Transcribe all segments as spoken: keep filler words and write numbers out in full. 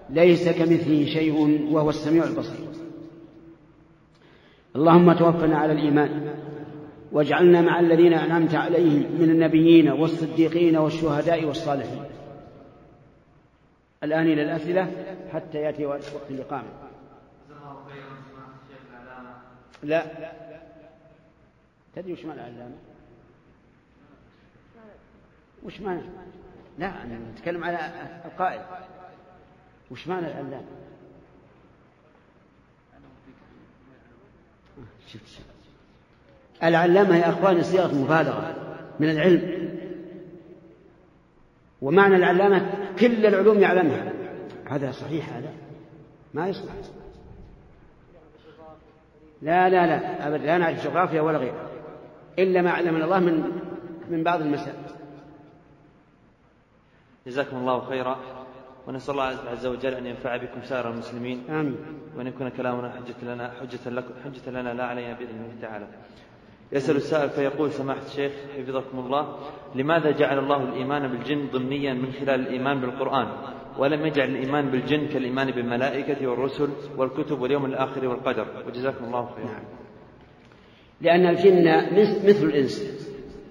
ليس كمثله شيء وهو السميع البصير. اللهم توفنا على الإيمان واجعلنا مع الذين أنعمت عليهم من النبيين والصديقين والشهداء والصالحين. الآن إلى الأسئلة حتى يأتي وقت الإقامة. لا تدري وش معنى العلامة؟ وش معنى؟ لا أنا نتكلم على القائل. وش معنى العلامة؟ شفت شفت. العلامة يا أخواني صيغة مبالغة من العلم، ومعنى العلامة كل العلوم يعلمها. هذا صحيح؟ هذا ما يصلح. لا لا لا أبدا، لا نعرف جغرافيا ولا غيرها إلا ما علمنا الله من من بعض المسائل. جزاكم الله خيرا، ونسأل الله عز وجل أن ينفع بكم سائر المسلمين. آمين. وأن يكون كلامنا حجة لنا حجة لكم حجة لنا لا علينا بإذن الله تعالى. يسأل السائل فيقول: سماحة الشيخ حفظكم الله، لماذا جعل الله الإيمان بالجن ضمنيا من خلال الإيمان بالقرآن، ولم يجعل الإيمان بالجن كالإيمان بالملائكة والرسل والكتب واليوم الآخر والقدر؟ وجزاكم الله خيرا. نعم. لأن الجن مثل الإنس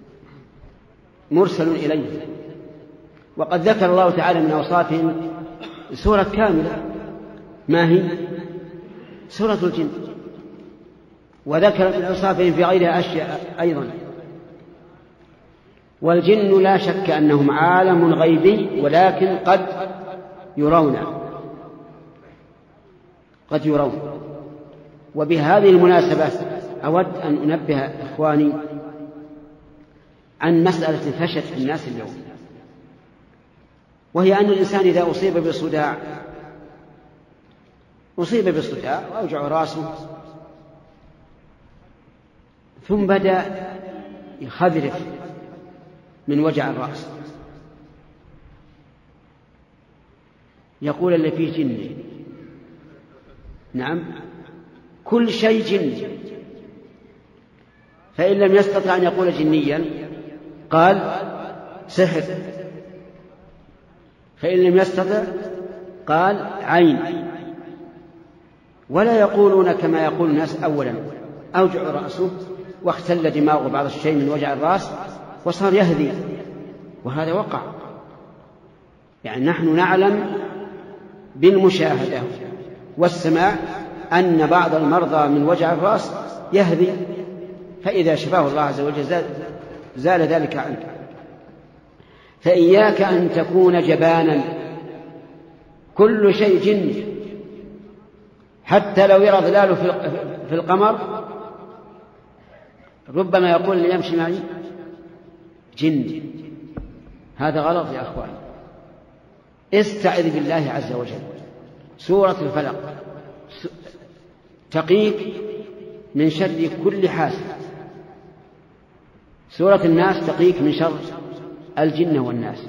مرسل إليه، وقد ذكر الله تعالى من أوصافهم سورة كاملة. ما هي؟ سورة الجن. وذكر من أوصافهم في غيرها أشياء أيضا. والجن لا شك أنهم عالم غيبي، ولكن قد يرون قد يرون وبهذه المناسبة أود أن أنبه إخواني عن مسألة فشت في الناس اليوم، وهي أن الإنسان إذا أصيب بصداع أصيب بصداع وأوجع رأسه، ثم بدأ يخذرف من وجع الرأس، يقول اللي فيه جن. نعم، كل شيء جن. فإن لم يستطع أن يقول جنيا قال سحر، فإن لم يستطع قال عين. ولا يقولون كما يقول الناس أولا: أوجع رأسه واختل دماغه بعض الشيء من وجع الرأس وصار يهذي، وهذا وقع. يعني نحن نعلم بالمشاهدة والسماع أن بعض المرضى من وجع الرأس يهذي، فإذا شفاه الله عز وجل زال, زال ذلك عنك. فإياك أن تكون جبانا، كل شيء جن، حتى لو يرى ظلاله في القمر ربما يقول اللي يمشي معي جن. هذا غلط يا أخوان. استعذ بالله عز وجل. سورة الفلق تقيك من شر كل حاسد، سورة الناس تقيك من شر الجن والناس.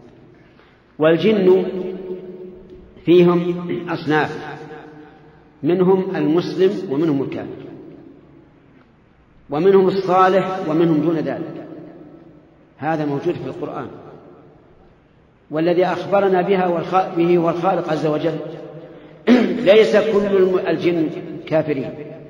والجن فيهم أصناف، منهم المسلم ومنهم الكافر، ومنهم الصالح ومنهم دون ذلك. هذا موجود في القرآن، والذي أخبرنا بها به هو الخالق عز وجل. ليس كل الجن كافرين،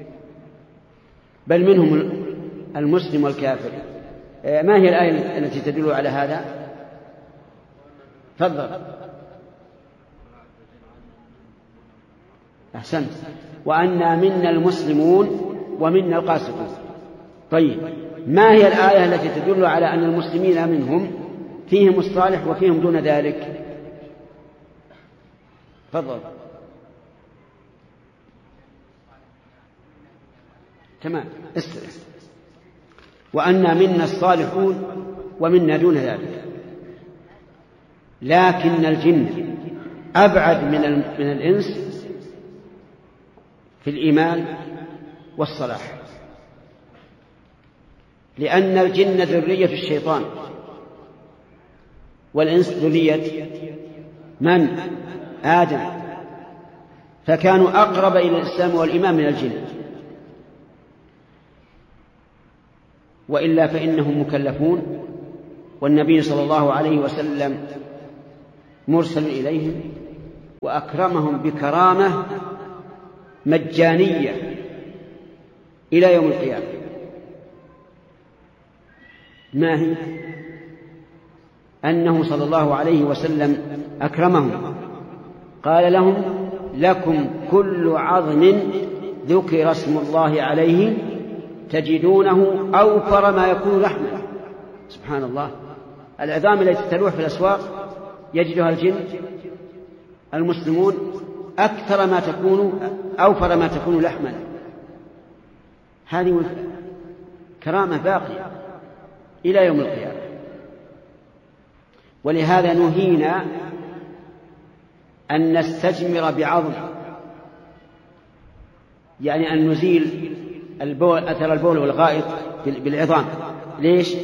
بل منهم المسلم والكافر. ما هي الآية التي تدل على هذا؟ تفضل. أحسنت. وأنا منا المسلمون ومنا القاسطون. طيب، ما هي الآية التي تدل على أن المسلمين منهم فيهم الصالح وفيهم دون ذلك؟ تفضل. تمام، استرح. وأنا منا الصالحون ومنا دون ذلك. لكن الجن أبعد من من الإنس في الإيمان والصلاح، لأن الجن ذرية الشيطان والإنس ذرية من؟ آدم، فكانوا أقرب إلى الإسلام والإيمان من الجن، وإلا فإنهم مكلفون، والنبي صلى الله عليه وسلم مرسل إليهم وأكرمهم بكرامة مجانية إلى يوم القيامة. ما هي؟ أنه صلى الله عليه وسلم أكرمهم، قال لهم: لكم كل عظم ذكر اسم الله عليه تجدونه أوفر ما يكون لحما. سبحان الله، العظام التي تلوح في الأسواق يجدها الجن المسلمون أكثر ما تكون أوفر ما تكون لحما. هذه كرامة باقية إلى يوم القيامة. ولهذا نهينا أن نستجمر بعظم، يعني أن نزيل البول أثر البول والغائط بالعظام. ليش؟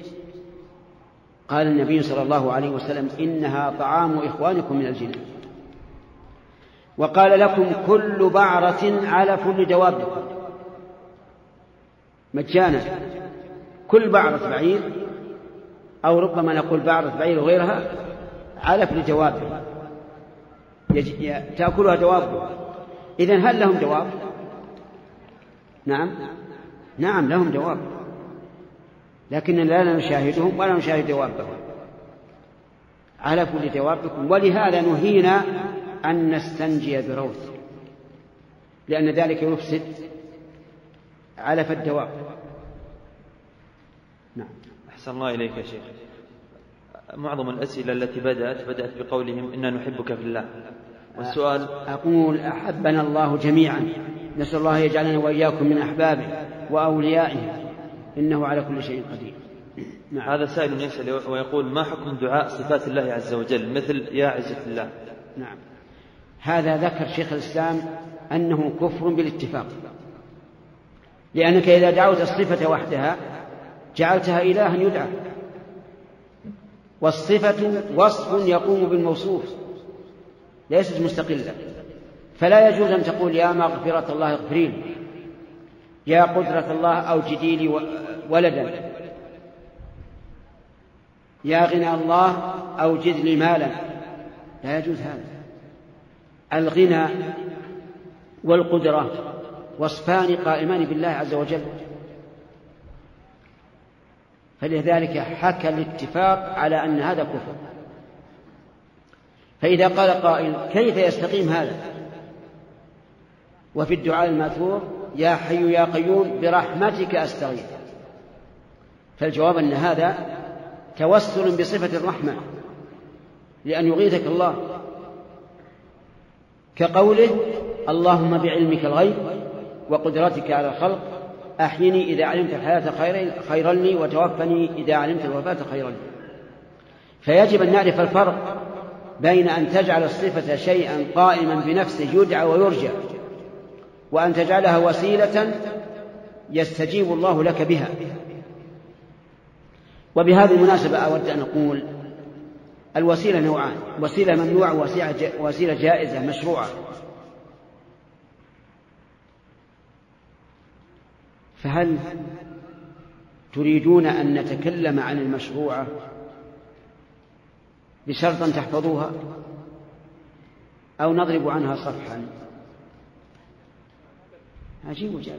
قال النبي صلى الله عليه وسلم: إنها طعام إخوانكم من الجن. وقال: لكم كل بعرة علف لدوابكم، مجانا. كل بعرة بعير، أو ربما نقول بعرة بعير وغيرها، علف لدوابكم تأكلها دوابكم. إذن هل لهم دواب؟ نعم نعم لهم دواب، لكن لا نشاهدهم ولا نشاهد دوابهم. علف لدوابكم. ولهذا نهينا أن نستنجي بروث، لأن ذلك يفسد علف الدواب. نعم. أحسن الله إليك يا شيخ. معظم الأسئلة التي بدأت بدأت بقولهم: إنا نحبك في الله. والسؤال: أقول: أحبنا الله جميعا، نسأل الله يجعلنا وإياكم من أحبابه وأوليائه، إنه على كل شيء قدير. نعم. هذا سائل يسأل ويقول: ما حكم دعاء صفات الله عز وجل مثل يا عزة الله؟ نعم، هذا ذكر شيخ الإسلام أنه كفر بالاتفاق، لأنك إذا دعوت الصفة وحدها جعلتها إلها يدعى، والصفة وصف يقوم بالموصوف ليست مستقلة. فلا يجوز أن تقول: يا مغفرة الله اغفري لي، يا قدرة الله أوجدي لي ولدا، يا غنى الله أوجد لي مالا. لا يجوز هذا. الغنى والقدرة وصفان قائمان بالله عز وجل، فلذلك حكى الاتفاق على أن هذا كفر. فإذا قال قائل: كيف يستقيم هذا وفي الدعاء الماثور يا حي يا قيوم برحمتك أستغيث؟ فالجواب أن هذا توسل بصفة الرحمة لأن يغيثك الله، كقوله: اللهم بعلمك الغيب وقدرتك على الخلق أحيني إذا علمت الحياة خيرا لي وتوفني إذا علمت الوفاة خيرا لي. فيجب أن نعرف الفرق بين أن تجعل الصفة شيئا قائما بنفسه يدعى ويرجى، وأن تجعلها وسيلة يستجيب الله لك بها. وبهذه المناسبة أود أن أقول: الوسيلة نوعان: وسيلة ممنوعة ووسيلة جائزة مشروعة. فهل تريدون أن نتكلم عن المشروعة بشرط أن تحفظوها، أو نضرب عنها صفحا؟ عجيب وجاب.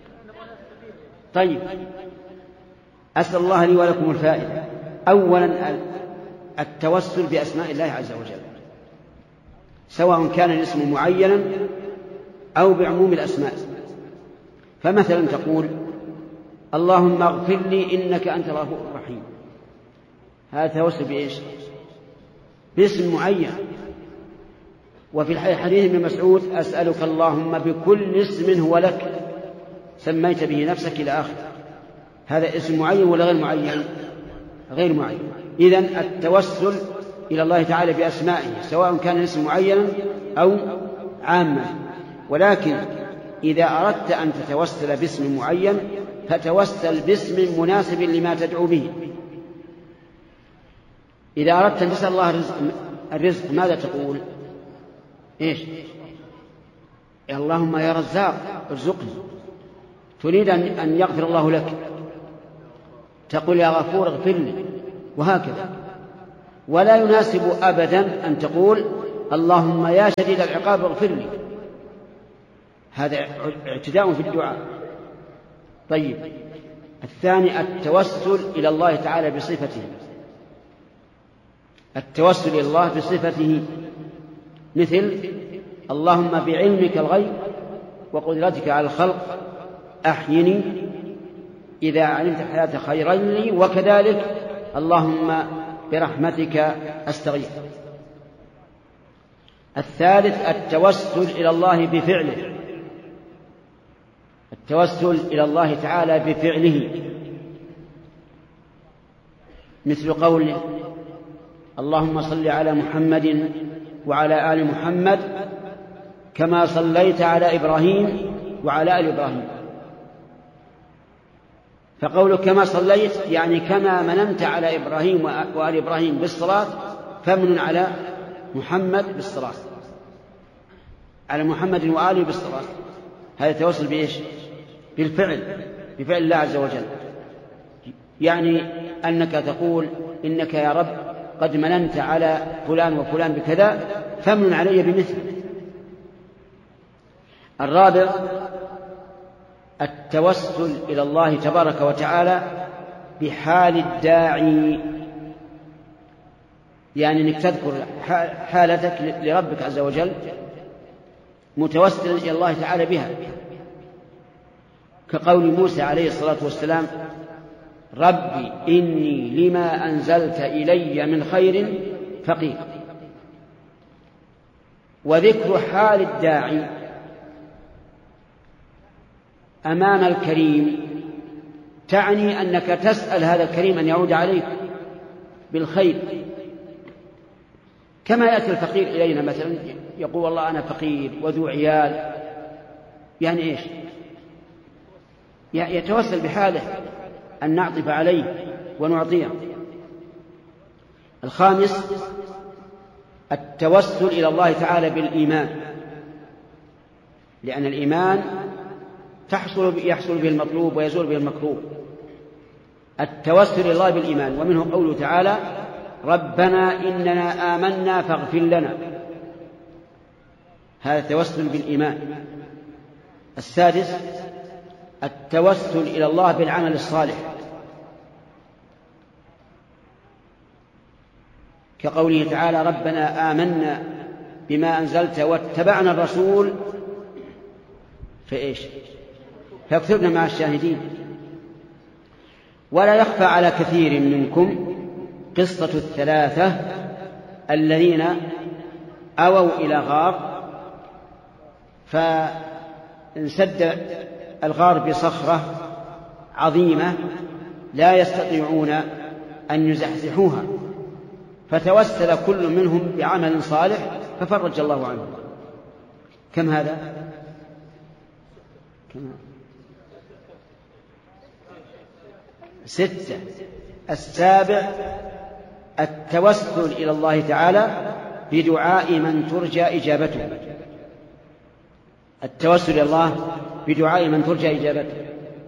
طيب، أسأل الله لي ولكم الفائدة. أولا التوسل بأسماء الله عز وجل، سواء كان الاسم معينا أو بعموم الأسماء. فمثلا تقول: اللهم اغفر لي إنك أنت الغفور الرحيم. هذا توسل بإيش؟ باسم معين. وفي الحديث ابن مسعود: أسألك اللهم بكل اسم هو لك سميت به نفسك إلى آخر. هذا اسم معين ولا غير معين؟ غير معين. إذن التوسل إلى الله تعالى بأسمائه سواء كان الاسم معينا أو عاما. ولكن إذا أردت أن تتوسل باسم معين فتوسل باسم مناسب لما تدعو به. إذا أردت أن تسأل الله الرزق, الرزق ماذا تقول؟ إيش؟ اللهم يا رزاق ارزقني. تريد أن يغفر الله لك تقول: يا غفور اغفر لي، وهكذا. ولا يناسب أبدا أن تقول: اللهم يا شديد العقاب اغفر لي، هذا اعتداء في الدعاء. طيب، الثاني التوسل إلى الله تعالى بصفته، التوسل إلى الله بصفته، مثل اللهم بعلمك الغيب وقدرتك على الخلق أحيني إذا علمت الحياة خيرا لي، وكذلك اللهم برحمتك أستغيث. الثالث التوسل إلى الله بفعله، التوسل إلى الله تعالى بفعله، مثل قول اللهم صل على محمد وعلى آل محمد كما صليت على إبراهيم وعلى آل إبراهيم. فقولك كما صليت يعني كما مننت على إبراهيم وآل إبراهيم بالصلاة فمن على محمد بالصلاة، على محمد وآله بالصلاة. هذا التوسل بإيش؟ بالفعل، بفعل الله عز وجل. يعني أنك تقول إنك يا رب قد مننت على فلان وفلان بكذا فمن علي بمثل. الرابع التوسل إلى الله تبارك وتعالى بحال الداعي، يعني أنك تذكر حالتك لربك عز وجل متوسلا إلى الله تعالى بها، كقول موسى عليه الصلاة والسلام ربي إني لما أنزلت إلي من خير فقير. وذكر حال الداعي أمام الكريم تعني أنك تسأل هذا الكريم أن يعود عليك بالخير، كما يأتي الفقير إلينا مثلا يقول والله أنا فقير وذو عيال، يعني إيش؟ يتوسل بحاله أن نعطف عليه ونعطيه. الخامس التوسل إلى الله تعالى بالإيمان، لأن الإيمان تحصل يحصل به المطلوب ويزول به المكروه. التوسل إلى الله بالإيمان، ومنه قوله تعالى ربنا إننا آمنا فاغفر لنا، هذا التوسل بالإيمان. السادس التوسل إلى الله بالعمل الصالح، كقوله تعالى ربنا آمنا بما أنزلت واتبعنا الرسول فإيش فاكتبنا مع الشاهدين. ولا يخفى على كثير منكم قصة الثلاثة الذين أووا إلى غار فانسد الغار بصخرة عظيمة لا يستطيعون أن يزحزحوها، فتوسل كل منهم بعمل صالح ففرج الله عنه. كم هذا؟ كم؟ ستة. السابع التوسل إلى الله تعالى بدعاء من ترجى إجابته، التوسل إلى الله بدعاء من ترجى إجابته،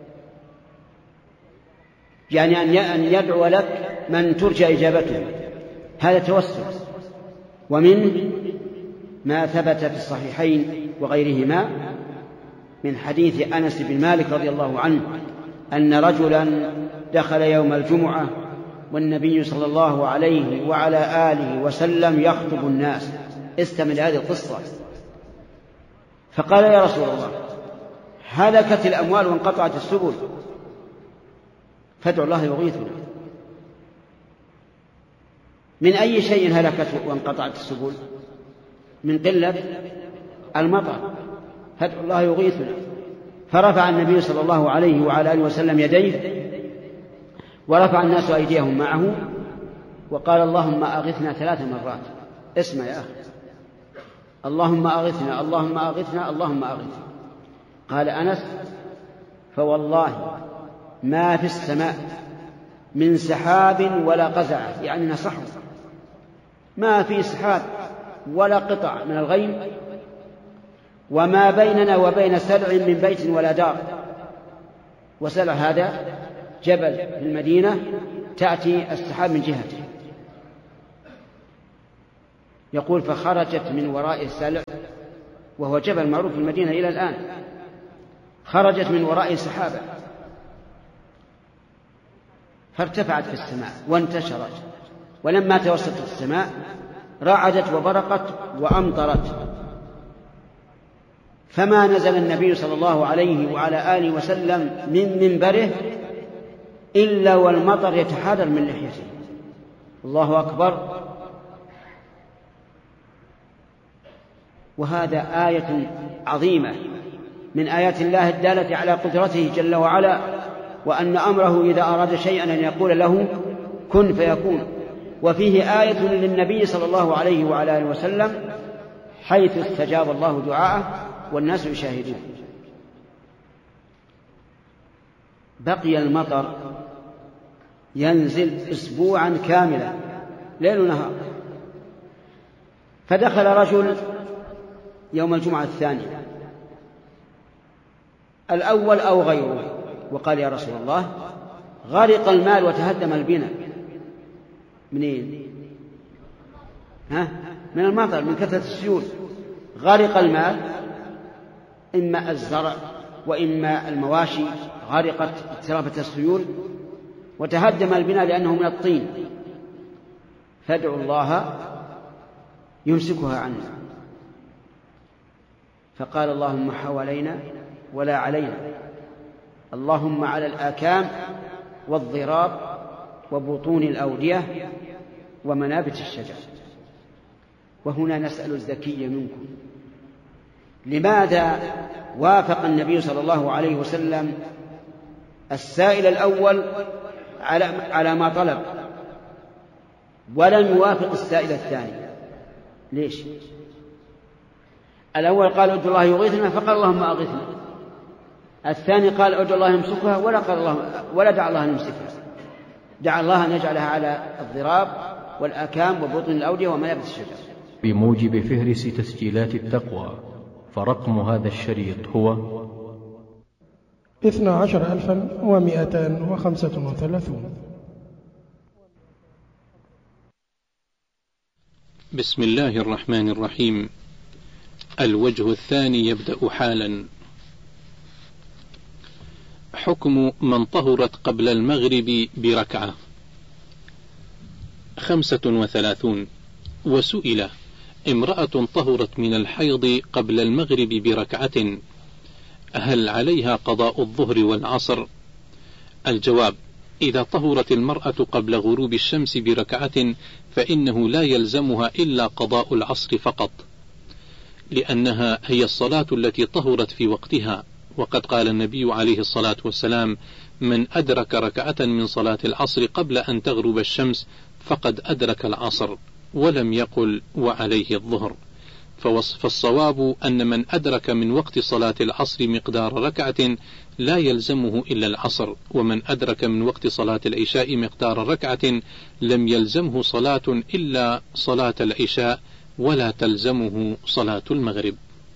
يعني أن يدعو لك من ترجى إجابته، هذا توسل. ومن ما ثبت في الصحيحين وغيرهما من حديث أنس بن مالك رضي الله عنه أن رجلا دخل يوم الجمعة والنبي صلى الله عليه وعلى آله وسلم يخطب الناس، استمع لهذه القصة، فقال يا رسول الله هلكت الأموال وانقطعت السبل فادعوا الله يغيثنا. من أي شيء هلكت وانقطعت السبل؟ من قلة المطر، فادعوا الله يغيثنا. فرفع النبي صلى الله عليه وعلى آله وسلم يديه ورفع الناس أيديهم معه وقال اللهم أغثنا ثلاث مرات. اسمع يا أخي، اللهم أغثنا اللهم أغثنا اللهم أغثنا. قال أنس فوالله ما في السماء من سحاب ولا قزعة، يعني نصحه، ما في سحاب ولا قطع من الغيم، وما بيننا وبين سلع من بيت ولا دار. وسلع هذا جبل في المدينة تأتي السحاب من جهته. يقول فخرجت من وراء السلع، وهو جبل معروف في المدينة إلى الآن، خرجت من وراء سحابة فارتفعت في السماء وانتشرت، ولما توسطت السماء رعدت وبرقت وأمطرت، فما نزل النبي صلى الله عليه وعلى آله وسلم من منبره إلا والمطر يتحادر من لحيته. الله أكبر. وهذا آية عظيمة من آيات الله الدالة على قدرته جل وعلا، وأن أمره إذا أراد شيئا أن يقول له كن فيكون. وفيه آية للنبي صلى الله عليه وعلى آله وسلم حيث استجاب الله دعاءه والناس يشاهدون. بقي المطر ينزل أسبوعا كاملا ليل ونهار، فدخل رجل يوم الجمعة الثانية الأول أو غيره وقال يا رسول الله غرق المال وتهدم البناء. منين؟ ها؟ من المطر، من كثرة السيول. غرق المال، إما الزرع وإما المواشي غرقت اضطرابة السيول، وتهدم البناء لأنه من الطين، فادعوا الله يمسكها عنا. فقال اللهم حوالينا ولا علينا، اللهم على الآكام والضراب وبطون الأودية ومنابت الشجر. وهنا نسأل الذكي منكم، لماذا وافق النبي صلى الله عليه وسلم السائل الأول على على ما طلب ولم يوافق السائل الثاني؟ ليش؟ الأول قال ادعوا الله يغيثنا فقال اللهم أغثنا، الثاني قال ادعوا الله يمسكها ولا قال الله ولا دعا الله يمسكها، دعا الله أن يجعلها على الضراب والآكام وبطن الأودية ومنابت الشجر. بموجب فهرس تسجيلات التقوى، فرقم هذا الشريط هو اثنا عشر ألفا ومائتان وخمسة وثلاثون. بسم الله الرحمن الرحيم. الوجه الثاني يبدأ حالا. حكم من طهرت قبل المغرب بركعة. خمسة وثلاثون. وسئل: امرأة طهرت من الحيض قبل المغرب بركعة، هل عليها قضاء الظهر والعصر؟ الجواب: إذا طهرت المرأة قبل غروب الشمس بركعة فإنه لا يلزمها إلا قضاء العصر فقط، لأنها هي الصلاة التي طهرت في وقتها، وقد قال النبي عليه الصلاة والسلام: من أدرك ركعة من صلاة العصر قبل أن تغرب الشمس فقد أدرك العصر، ولم يقل وعليه الظهر. فالصواب أن من أدرك من وقت صلاة العصر مقدار ركعة لا يلزمه إلا العصر، ومن أدرك من وقت صلاة العشاء مقدار ركعة لم يلزمه صلاة إلا صلاة العشاء، ولا تلزمه صلاة المغرب.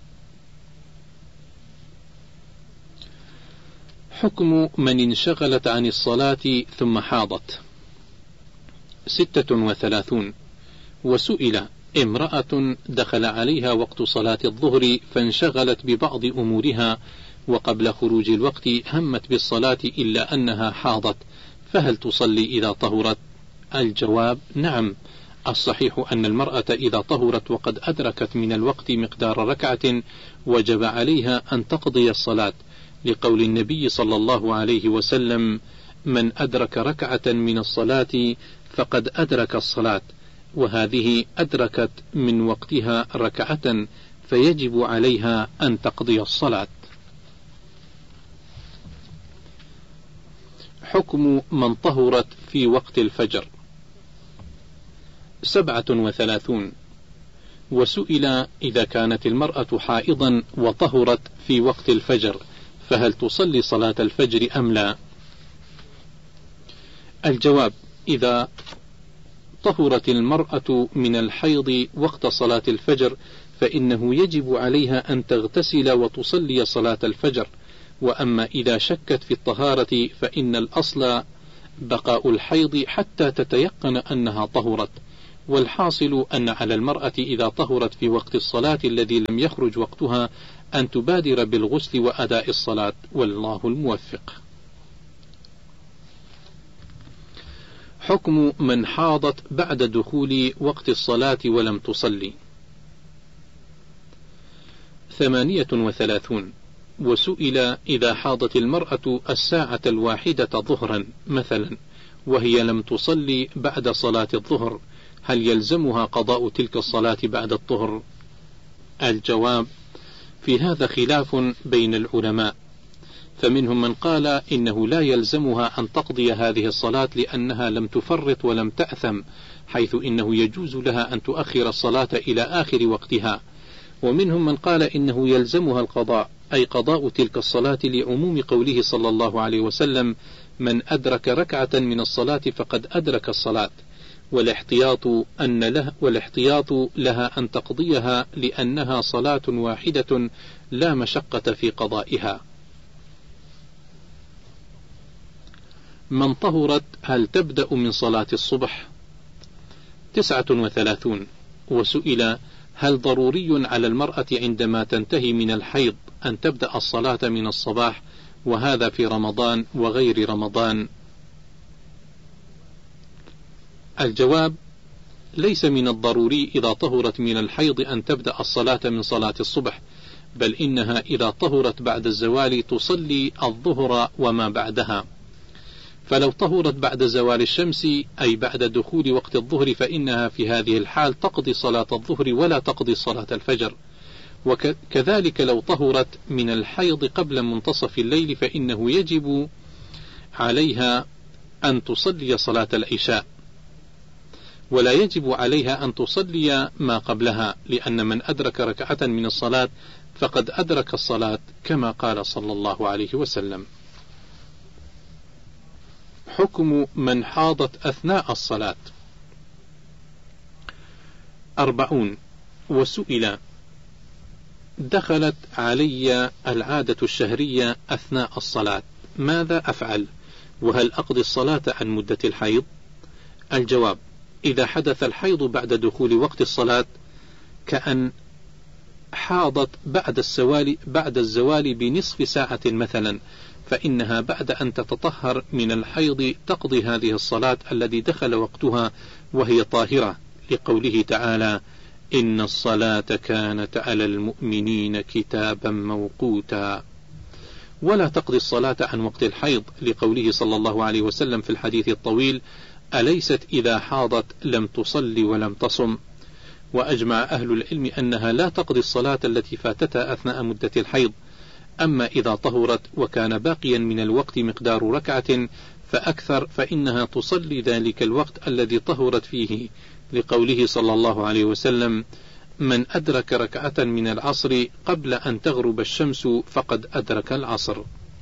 حكم من انشغلت عن الصلاة ثم حاضت. ستة وثلاثون. وسئل: امرأة دخل عليها وقت صلاة الظهر فانشغلت ببعض أمورها، وقبل خروج الوقت همت بالصلاة إلا أنها حاضت، فهل تصلي إذا طهرت؟ الجواب: نعم. الصحيح أن المرأة إذا طهرت وقد أدركت من الوقت مقدار ركعة وجب عليها أن تقضي الصلاة، لقول النبي صلى الله عليه وسلم: من أدرك ركعة من الصلاة فقد أدرك الصلاة، وهذه أدركت من وقتها ركعة، فيجب عليها أن تقضي الصلاة. حكم من طهرت في وقت الفجر. سبعة وثلاثون. وسئل: إذا كانت المرأة حائضا وطهرت في وقت الفجر فهل تصلي صلاة الفجر أم لا؟ الجواب: إذا طهرت المرأة من الحيض وقت صلاة الفجر فإنه يجب عليها أن تغتسل وتصلي صلاة الفجر، وأما إذا شكت في الطهارة فإن الأصل بقاء الحيض حتى تتيقن أنها طهرت، والحاصل أن على المرأة إذا طهرت في وقت الصلاة الذي لم يخرج وقتها أن تبادر بالغسل وأداء الصلاة، والله الموفق. حكم من حاضت بعد دخول وقت الصلاة ولم تصلي. ثمانية وثلاثون. وسئل: إذا حاضت المرأة الساعة الواحدة ظهرا مثلا وهي لم تصلي بعد صلاة الظهر، هل يلزمها قضاء تلك الصلاة بعد الطهر؟ الجواب: في هذا خلاف بين العلماء، فمنهم من قال إنه لا يلزمها أن تقضي هذه الصلاة لأنها لم تفرط ولم تأثم، حيث إنه يجوز لها أن تؤخر الصلاة إلى آخر وقتها. ومنهم من قال إنه يلزمها القضاء، أي قضاء تلك الصلاة، لعموم قوله صلى الله عليه وسلم: من أدرك ركعة من الصلاة فقد أدرك الصلاة، والاحتياط أن له والاحتياط لها أن تقضيها لأنها صلاة واحدة لا مشقة في قضائها. من طهرت هل تبدأ من صلاة الصبح؟ تسعة وثلاثون. وسئل: هل ضروري على المرأة عندما تنتهي من الحيض أن تبدأ الصلاة من الصباح، وهذا في رمضان وغير رمضان؟ الجواب: ليس من الضروري إذا طهرت من الحيض أن تبدأ الصلاة من صلاة الصبح، بل إنها إذا طهرت بعد الزوال تصلي الظهر وما بعدها. فلو طهرت بعد زوال الشمس أي بعد دخول وقت الظهر فإنها في هذه الحال تقضي صلاة الظهر ولا تقضي صلاة الفجر. وكذلك لو طهرت من الحيض قبل منتصف الليل فإنه يجب عليها أن تصلي صلاة العشاء، ولا يجب عليها أن تصلي ما قبلها، لأن من أدرك ركعة من الصلاة فقد أدرك الصلاة كما قال صلى الله عليه وسلم. حكم من حاضت أثناء الصلاة. أربعون. وسئل: دخلت علي العادة الشهرية أثناء الصلاة، ماذا أفعل؟ وهل أقضي الصلاة عن مدة الحيض؟ الجواب: إذا حدث الحيض بعد دخول وقت الصلاة كأن حاضت بعد الزوال بعد الزوال بنصف ساعة مثلا، فإنها بعد أن تتطهر من الحيض تقضي هذه الصلاة الذي دخل وقتها وهي طاهرة، لقوله تعالى: إن الصلاة كانت على المؤمنين كتابا موقوتا. ولا تقضي الصلاة عن وقت الحيض، لقوله صلى الله عليه وسلم في الحديث الطويل: أليست إذا حاضت لم تصلي ولم تصم؟ وأجمع أهل العلم أنها لا تقضي الصلاة التي فاتتها أثناء مدة الحيض. أما إذا طهرت وكان باقيا من الوقت مقدار ركعة فأكثر فإنها تصلي ذلك الوقت الذي طهرت فيه، لقوله صلى الله عليه وسلم: من أدرك ركعة من العصر قبل أن تغرب الشمس فقد أدرك العصر.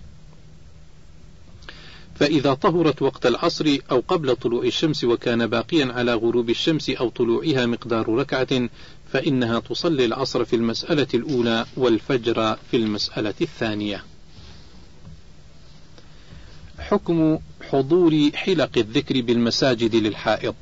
فإذا طهرت وقت العصر أو قبل طلوع الشمس وكان باقيا على غروب الشمس أو طلوعها مقدار ركعة فإنها تصلي العصر في المسألة الأولى والفجر في المسألة الثانية. حكم حضور حلق الذكر بالمساجد للحائض.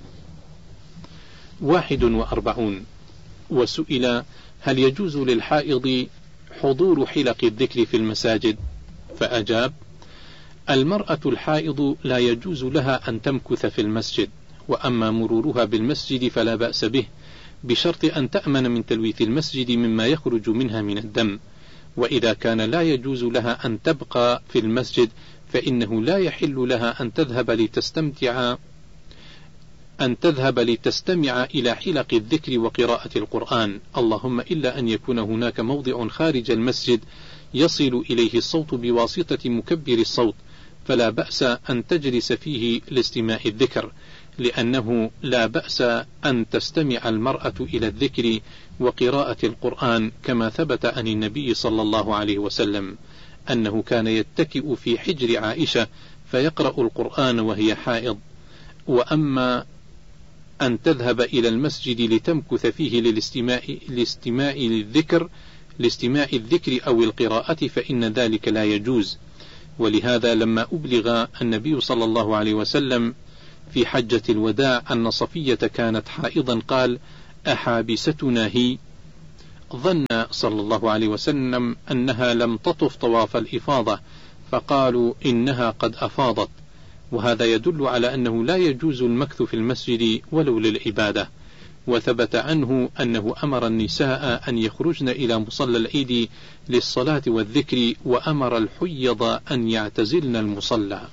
واحد وأربعون. وسئل: هل يجوز للحائض حضور حلق الذكر في المساجد؟ فأجاب: المرأة الحائض لا يجوز لها أن تمكث في المسجد، وأما مرورها بالمسجد فلا بأس به، بشرط أن تأمن من تلويث المسجد مما يخرج منها من الدم. وإذا كان لا يجوز لها أن تبقى في المسجد فإنه لا يحل لها أن تذهب لتستمتع أن تذهب لتستمع إلى حلق الذكر وقراءة القرآن، اللهم إلا أن يكون هناك موضع خارج المسجد يصل إليه الصوت بواسطة مكبر الصوت، فلا بأس أن تجلس فيه لاستماع الذكر، لأنه لا بأس أن تستمع المرأة إلى الذكر وقراءة القرآن، كما ثبت عن النبي صلى الله عليه وسلم أنه كان يتكئ في حجر عائشة فيقرأ القرآن وهي حائض. وأما أن تذهب إلى المسجد لتمكث فيه للاستماع لاستماع للذكر لاستماع الذكر أو القراءة فإن ذلك لا يجوز. ولهذا لما أبلغ النبي صلى الله عليه وسلم في حجة الوداع أن صفية كانت حائضا قال: أحابستنا هي؟ ظن صلى الله عليه وسلم أنها لم تطف طواف الإفاضة فقالوا إنها قد أفاضت، وهذا يدل على أنه لا يجوز المكث في المسجد ولو للعبادة. وثبت عنه أنه أمر النساء أن يخرجن إلى مصلى العيد للصلاة والذكر، وأمر الحيض أن يعتزلن المصلى.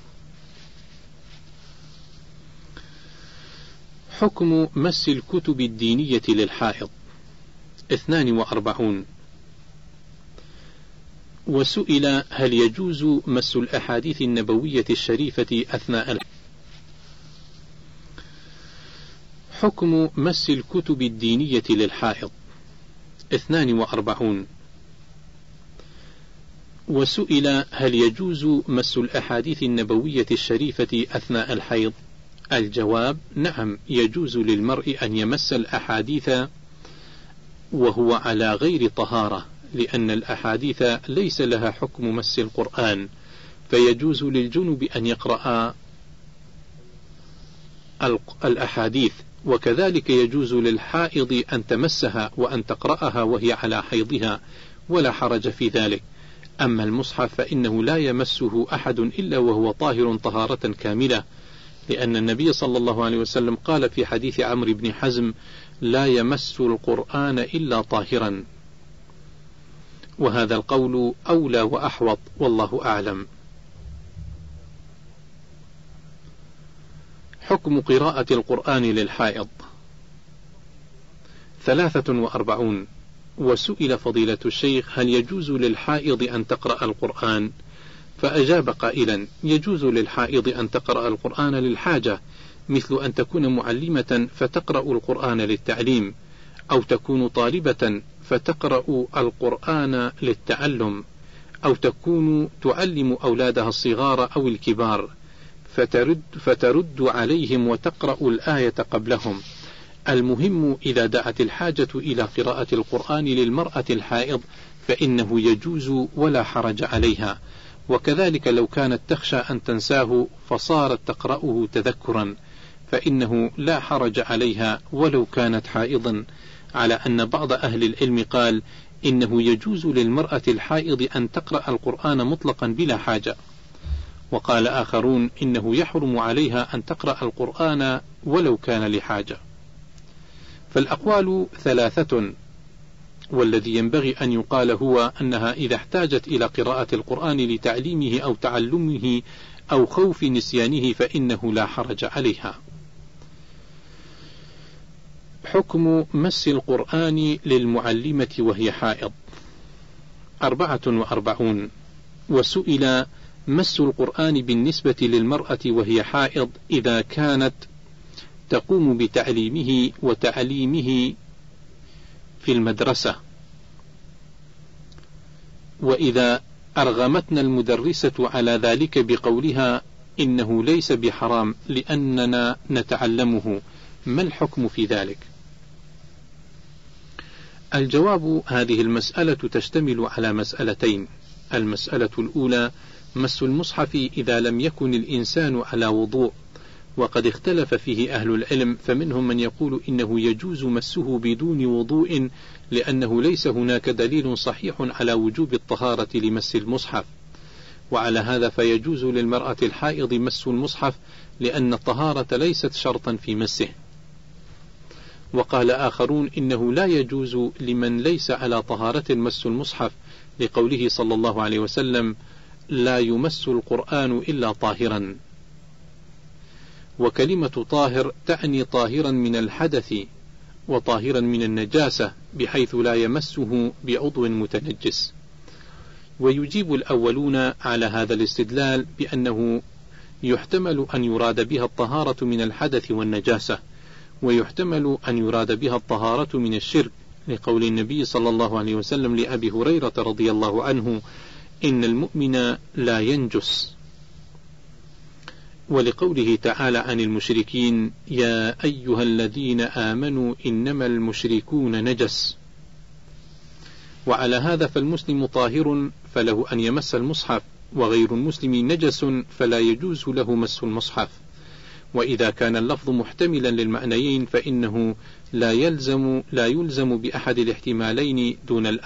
حكم مس الكتب الدينية للحائض. اثنان وأربعون. وسئل: هل يجوز مس الأحاديث النبوية الشريفة أثناء الحيض؟ حكم مس الكتب الدينية للحائض. اثنان وأربعون. وسئل: هل يجوز مس الأحاديث النبوية الشريفة أثناء الحيض؟ الجواب: نعم، يجوز للمرء أن يمس الأحاديث وهو على غير طهارة، لأن الأحاديث ليس لها حكم مس القرآن، فيجوز للجنب أن يقرأ الأحاديث، وكذلك يجوز للحائض أن تمسها وأن تقرأها وهي على حيضها، ولا حرج في ذلك. أما المصحف فإنه لا يمسه أحد إلا وهو طاهر طهارة كاملة، لأن النبي صلى الله عليه وسلم قال في حديث عمرو بن حزم: لا يمس القرآن إلا طاهرا، وهذا القول أولى وأحوط، والله أعلم. حكم قراءة القرآن للحائض. ثلاثة وأربعون. وسئل فضيلة الشيخ: هل يجوز للحائض أن تقرأ القرآن؟ فأجاب قائلا: يجوز للحائض أن تقرأ القرآن للحاجة، مثل أن تكون معلمة فتقرأ القرآن للتعليم، أو تكون طالبة فتقرأ القرآن للتعلم، أو تكون تعلم أولادها الصغار أو الكبار فترد, فترد عليهم وتقرأ الآية قبلهم. المهم إذا دعت الحاجة إلى قراءة القرآن للمرأة الحائض فإنه يجوز ولا حرج عليها، وكذلك لو كانت تخشى أن تنساه فصارت تقرأه تذكرا فإنه لا حرج عليها ولو كانت حائضا، على أن بعض أهل العلم قال إنه يجوز للمرأة الحائض أن تقرأ القرآن مطلقا بلا حاجة، وقال آخرون إنه يحرم عليها أن تقرأ القرآن ولو كان لحاجة. فالأقوال ثلاثة، والذي ينبغي أن يقال هو أنها إذا احتاجت إلى قراءة القرآن لتعليمه أو تعلمه أو خوف نسيانه فإنه لا حرج عليها. حكم مس القرآن للمعلمة وهي حائض. أربعة وأربعون. وسئل: مس القرآن بالنسبة للمرأة وهي حائض إذا كانت تقوم بتعليمه وتعليمه في المدرسة، وإذا أرغمتنا المدرسة على ذلك بقولها إنه ليس بحرام لأننا نتعلمه، ما الحكم في ذلك؟ الجواب: هذه المسألة تشتمل على مسألتين. المسألة الأولى: مس المصحف إذا لم يكن الإنسان على وضوء، وقد اختلف فيه أهل العلم، فمنهم من يقول إنه يجوز مسه بدون وضوء لأنه ليس هناك دليل صحيح على وجوب الطهارة لمس المصحف، وعلى هذا فيجوز للمرأة الحائض مس المصحف لأن الطهارة ليست شرطا في مسه. وقال آخرون إنه لا يجوز لمن ليس على طهارة مس المصحف، لقوله صلى الله عليه وسلم: لا يمس القرآن إلا طاهرا. وكلمة طاهر تعني طاهرا من الحدث وطاهرا من النجاسة، بحيث لا يمسه بعضو متنجس. ويجيب الأولون على هذا الاستدلال بأنه يحتمل أن يراد بها الطهارة من الحدث والنجاسة، ويحتمل أن يراد بها الطهارة من الشرك، لقول النبي صلى الله عليه وسلم لأبي هريرة رضي الله عنه: إن المؤمن لا ينجس، ولقوله تعالى عن المشركين: يا أيها الذين آمنوا إنما المشركون نجس. وعلى هذا فالمسلم طاهر فله أن يمس المصحف، وغير المسلم نجس فلا يجوز له مس المصحف. وإذا كان اللفظ محتملا للمعنيين فإنه لا يلزم لا يلزم بأحد الاحتمالين دون الآخر.